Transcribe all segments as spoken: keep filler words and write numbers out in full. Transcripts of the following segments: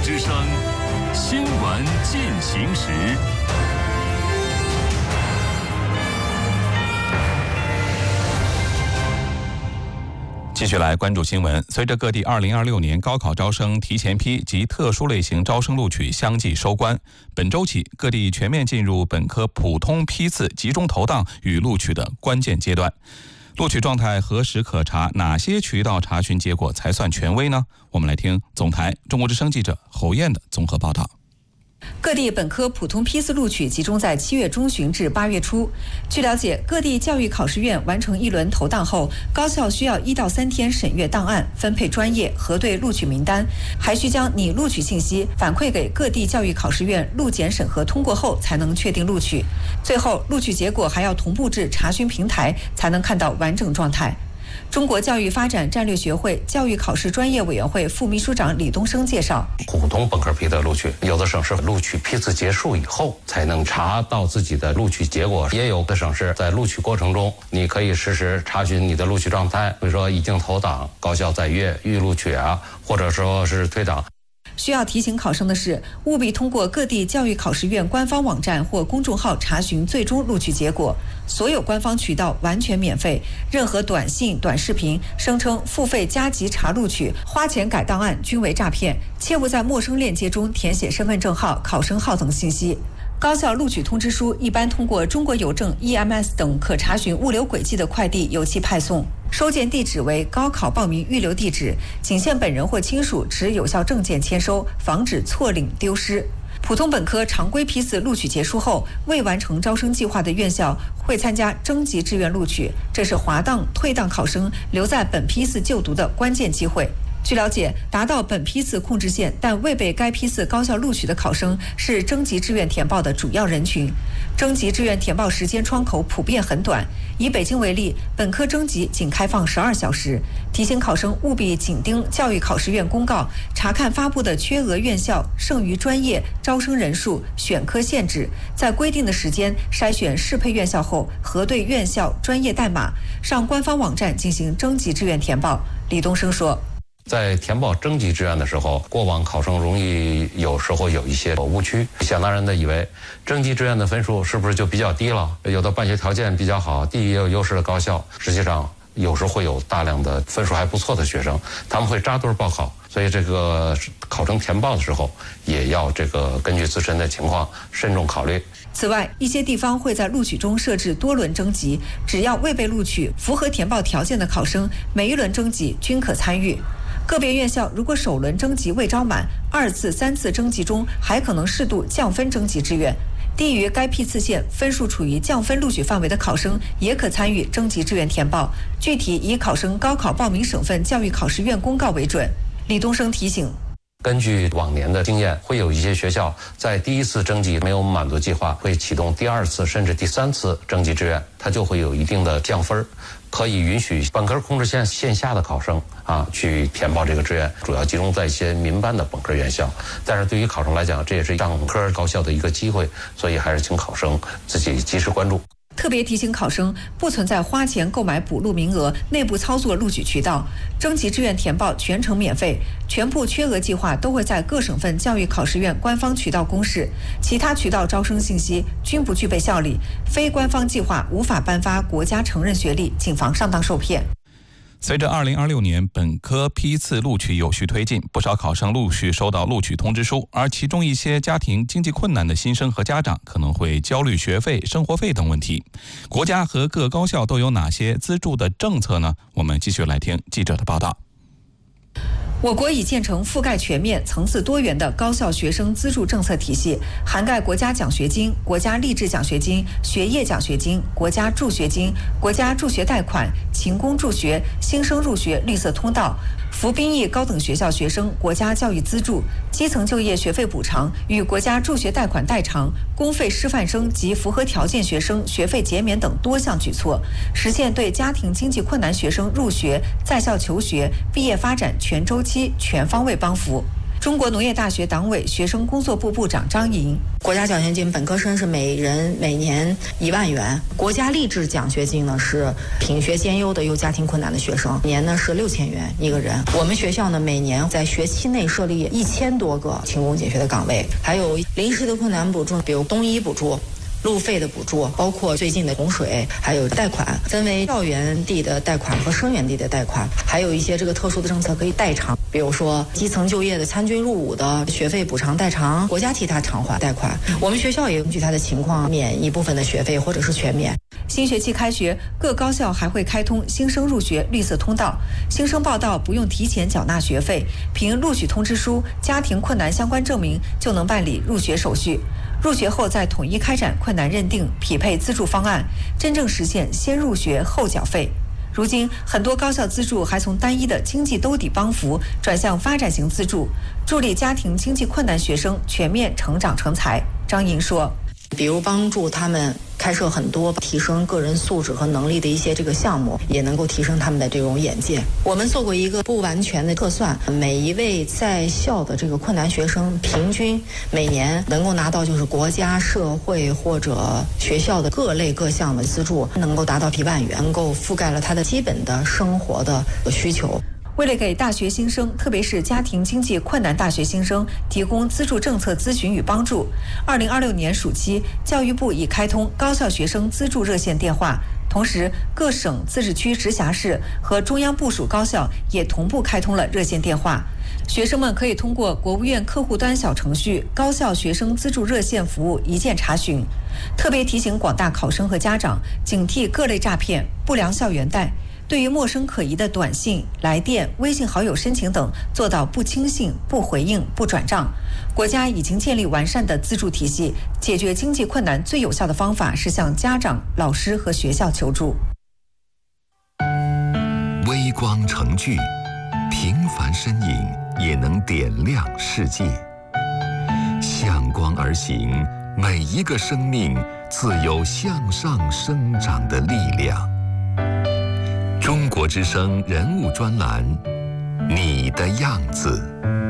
之声，新闻进行时。继续来关注新闻。随着各地二零二六年高考招生提前批及特殊类型招生录取相继收官，本周起各地全面进入本科普通批次集中投档与录取的关键阶段。录取状态何时可查？哪些渠道查询结果才算权威呢？我们来听总台中国之声记者侯燕的综合报道。 各地本科普通批次录取集中在七月中旬至八月初。据了解，各地教育考试院完成一轮投档后，高校需要一到三天审阅档案、分配专业、核对录取名单，还需将拟录取信息反馈给各地教育考试院录检审核通过后，才能确定录取。最后，录取结果还要同步至查询平台，才能看到完整状态。中国教育发展战略学会教育考试专业委员会副秘书长李东升介绍， 普通本科批的录取，有的省市录取批次结束以后才能查到自己的录取结果，也有的省市在录取过程中，你可以实时查询你的录取状态，比如说已经投档、高校在阅、预录取啊，或者说是退档。 需要提醒考生的是，务必通过各地教育考试院官方网站或公众号查询最终录取结果。所有官方渠道完全免费，任何短信、短视频声称付费加急查录取、花钱改档案均为诈骗，切勿在陌生链接中填写身份证号、考生号等信息。高校录取通知书一般通过中国邮政、E M S 等可查询物流轨迹的快递邮寄派送，收件地址为高考报名预留地址，仅限本人或亲属持有效证件签收，防止错领丢失。普通本科常规批次录取结束后，未完成招生计划的院校会参加征集志愿录取，这是滑档、退档考生留在本批次就读的关键机会。据了解，达到本批次控制线但未被该批次高校录取的考生是征集志愿填报的主要人群。征集志愿填报时间窗口普遍很短，以北京为例，本科征集仅开放十二小时。提醒考生务必紧盯教育考试院公告，查看发布的缺额院校、剩余专业、招生人数、选科限制，在规定的时间筛选适配院校后，核对院校专业代码，上官方网站进行征集志愿填报。李东升说， 在填报征集志愿的时候，过往考生容易有时候有一些误区，想当然的以为征集志愿的分数是不是就比较低了？有的办学条件比较好、地域也有优势的高校，实际上有时会有大量的分数还不错的学生，他们会扎堆报考，所以这个考生填报的时候也要这个根据自身的情况慎重考虑。 此外，一些地方会在录取中设置多轮征集，只要未被录取、符合填报条件的考生，每一轮征集均可参与。个别院校如果首轮征集未招满，二次、三次征集中还可能适度降分征集志愿。低于该批次线分数处于降分录取范围的考生，也可参与征集志愿填报，具体以考生高考报名省份教育考试院公告为准。李东升提醒， 根据往年的经验，会有一些学校在第一次征集没有满足计划，会启动第二次甚至第三次征集志愿，它就会有一定的降分，可以允许本科控制线线下的考生啊去填报这个志愿，主要集中在一些民办的本科院校。但是对于考生来讲，这也是上科高校的一个机会，所以还是请考生自己及时关注。 特别提醒考生，不存在花钱购买补录名额、内部操作录取渠道，征集志愿填报全程免费，全部缺额计划都会在各省份教育考试院官方渠道公示，其他渠道招生信息均不具备效力，非官方计划无法颁发国家承认学历，谨防上当受骗。 随着二零二六年本科批次录取有序推进，不少考生陆续收到录取通知书，而其中一些家庭经济困难的新生和家长可能会焦虑学费、生活费等问题。国家和各高校都有哪些资助的政策呢？我们继续来听记者的报道。 我国已建成覆盖全面、层次多元的高校学生资助政策体系，涵盖国家奖学金、国家励志奖学金、学业奖学金、国家助学金、国家助学贷款、勤工助学、新生入学绿色通道、服兵役高等学校学生国家教育资助、基层就业学费补偿与国家助学贷款代偿、公费师范生及符合条件学生学费减免等多项举措，实现对家庭经济困难学生入学、在校求学、毕业发展全周期全方位帮扶。 中国农业大学党委学生工作部部长张莹， 国家奖学金本科生是每人每年一万元，国家励志奖学金呢是品学兼优的有家庭困难的学生，年呢是六千元一个人。我们学校呢每年在学期内设立一千多个勤工俭学的岗位，还有临时的困难补助，比如冬衣补助、路费的补助，包括最近的洪水，还有贷款，分为校园地的贷款和生源地的贷款，还有一些这个特殊的政策可以代偿，比如说基层就业的参军入伍的学费补偿代偿，国家替他偿还贷款。我们学校也根据他的情况免一部分的学费，或者是全免。 新学期开学，各高校还会开通新生入学绿色通道，新生报到不用提前缴纳学费，凭录取通知书、家庭困难相关证明就能办理入学手续。入学后再统一开展困难认定、匹配资助方案，真正实现先入学后缴费。如今，很多高校资助还从单一的经济兜底帮扶转向发展型资助，助力家庭经济困难学生全面成长成才。张莹说， 比如帮助他们开设很多提升个人素质和能力的一些这个项目，也能够提升他们的这种眼界。我们做过一个不完全的测算，每一位在校的这个困难学生平均每年能够拿到就是国家、社会或者学校的各类各项的资助，能够达到一万元，能够覆盖了他的基本的生活的需求。 为了给大学新生，特别是家庭经济困难大学新生提供资助政策咨询与帮助，二零二六年暑期，教育部已开通高校学生资助热线电话，同时各省、自治区、直辖市和中央部属高校也同步开通了热线电话。学生们可以通过国务院客户端小程序“高校学生资助热线”服务一键查询。特别提醒广大考生和家长，警惕各类诈骗、不良校园贷。对于陌生可疑的短信、来电、微信好友申请等，做到不轻信、不回应、不转账。国家已经建立完善的资助体系，解决经济困难最有效的方法是向家长、老师和学校求助。 微光成炬，平凡身影也能点亮世界。向光而行，每一个生命自有向上生长的力量。中国之声人物专栏，你的样子。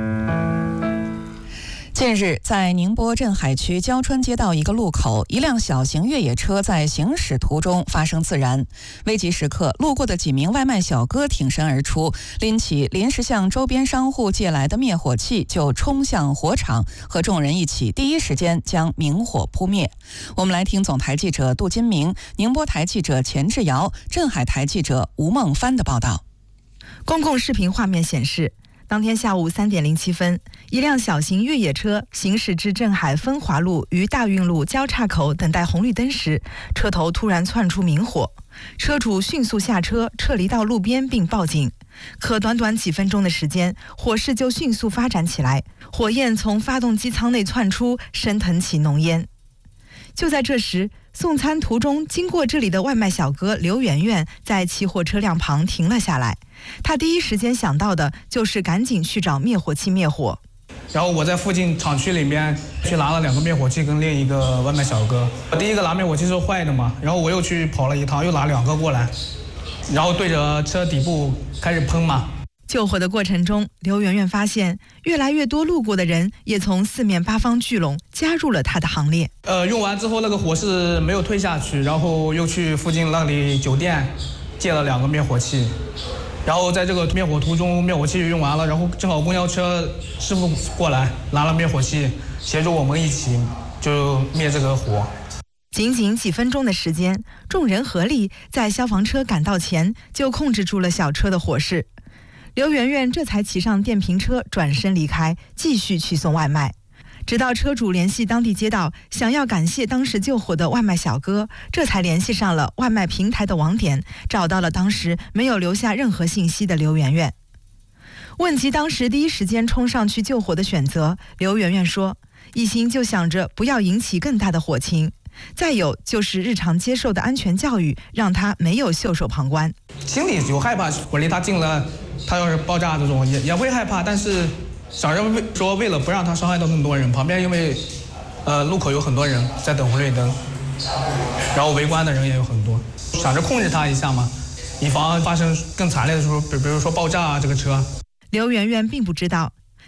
近日，在宁波镇海区焦川街道一个路口，一辆小型越野车在行驶途中发生自燃。危急时刻，路过的几名外卖小哥挺身而出，拎起临时向周边商户借来的灭火器，就冲向火场，和众人一起第一时间将明火扑灭。我们来听总台记者杜金明、宁波台记者钱志尧、镇海台记者吴梦帆的报道。 公共视频画面显示，当天下午三点零七分，一辆小型越野车行驶至镇海分华路与大运路交叉口等待红绿灯时，车头突然窜出明火，车主迅速下车撤离到路边并报警。可短短几分钟的时间，火势就迅速发展起来，火焰从发动机舱内窜出，升腾起浓烟。就在这时，送餐途中经过这里的外卖小哥刘媛媛在起火车辆旁停了下来，他第一时间想到的就是赶紧去找灭火器灭火。 然后我在附近厂区里面去拿了两个灭火器跟另一个外卖小哥。我第一个拿灭火器是坏的嘛，然后我又去跑了一趟，又拿两个过来，然后对着车底部开始喷嘛。 救火的过程中，刘媛媛发现越来越多路过的人也从四面八方聚拢，加入了她的行列。 呃，用完之后那个火势没有退下去，然后又去附近那里酒店借了两个灭火器，然后在这个灭火途中，灭火器用完了，然后正好公交车师傅过来拿了灭火器，协助我们一起就灭这个火。 仅仅几分钟的时间，众人合力在消防车赶到前就控制住了小车的火势。刘媛媛这才骑上电瓶车转身离开，继续去送外卖。直到车主联系当地街道，想要感谢当时救火的外卖小哥，这才联系上了外卖平台的网点，找到了当时没有留下任何信息的刘媛媛。问及当时第一时间冲上去救火的选择，刘媛媛说，一心就想着不要引起更大的火情，再有就是日常接受的安全教育让她没有袖手旁观。 心里有害怕，我离他近了，他要是爆炸这种也也会害怕，但是想着为说为了不让他伤害到更多人，旁边因为呃路口有很多人在等红绿灯，然后围观的人也有很多，想着控制他一下嘛，以防发生更惨烈的时候，比比如说爆炸啊这个车。 刘媛媛并不知道，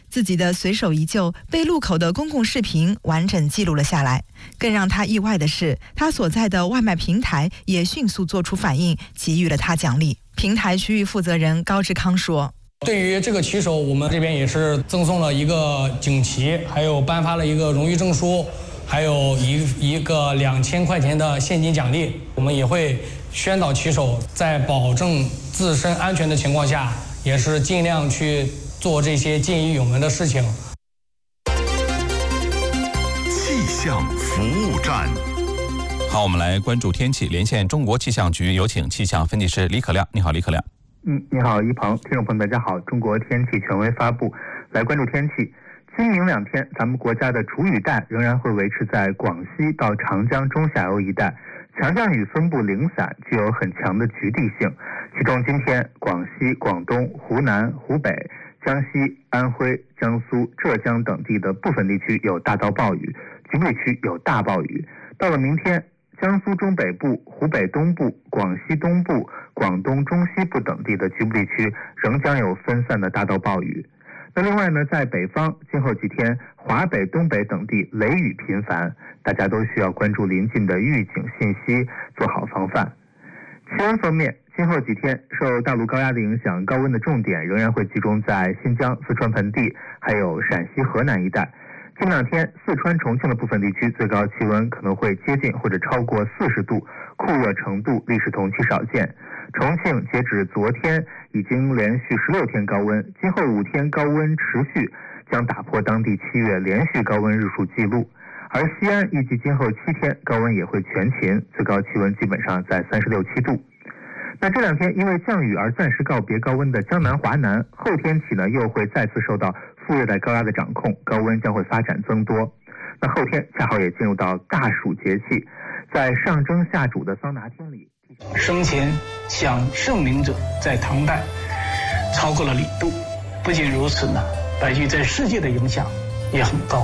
自己的随手一救被路口的公共视频完整记录了下来。更让他意外的是，他所在的外卖平台也迅速做出反应，给予了他奖励。平台区域负责人高志康说： 对于这个骑手，我们这边也是赠送了一个锦旗，还有颁发了一个荣誉证书，还有一一个两千块钱的现金奖励。我们也会宣导骑手在保证自身安全的情况下，也是尽量去做这些见义勇为的事情。 气象服务站。 好，我们来关注天气，连线中国气象局，有请气象分析师李可亮。你好，李可亮。 嗯，你好，一鹏，听众朋友们，大家好。中国天气权威发布，来关注天气。今明两天，咱们国家的主雨带仍然会维持在广西到长江中下游一带，强降雨分布零散，具有很强的局地性。其中，今天广西、广东、湖南、湖北、江西、安徽、江苏、浙江等地的部分地区有大到暴雨，局部地区有大暴雨。到了明天，江苏中北部、湖北东部、广西东部、广东中西部等地的局部地区仍将有分散的大到暴雨。那另外呢，在北方，今后几天华北、东北等地雷雨频繁，大家都需要关注临近的预警信息，做好防范。气温方面，今后几天受大陆高压的影响，高温的重点仍然会集中在新疆、四川盆地，还有陕西、河南一带。近两天，四川、重庆的部分地区最高气温可能会接近或者超过四十度，酷热程度历史同期少见。重庆截止昨天已经连续十六天高温，今后五天高温持续，将打破当地七月连续高温日数记录。而西安预计今后七天高温也会全勤，最高气温基本上在三十六七度。那这两天因为降雨而暂时告别高温的江南、华南，后天起呢又会再次受到副热带高压的掌控，高温将会发展增多。那后天恰好也进入到大暑节气，在上蒸下煮的桑拿厅里， 生前享盛名者在唐代超过了李杜。不仅如此呢，白居在世界的影响也很高。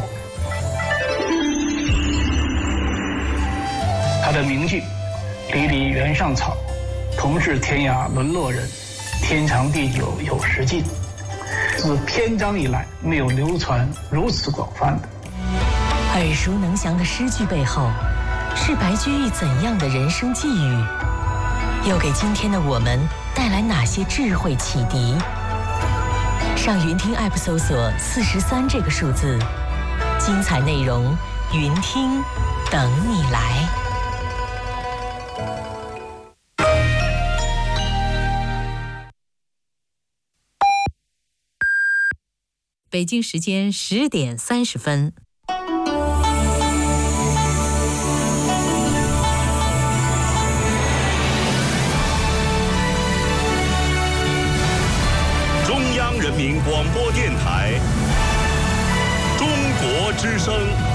他的名句“离离原上草，同是天涯沦落人，天长地久有时尽”，自篇章以来没有流传如此广泛的。 耳熟能详的诗句背后，是白居易怎样的人生际遇？又给今天的我们带来哪些智慧启迪？上云听 App 搜索四十三这个数字，精彩内容云听等你来。北京时间十点三十分。 中央人民广播电台，中国之声。